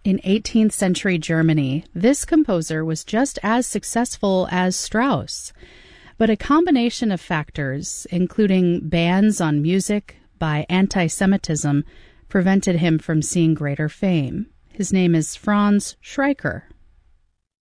In 18th century Germany, this composer was just as successful as Strauss. But a combination of factors, including bans on music by anti-Semitism, prevented him from seeing greater fame. His name is Franz Schreiker.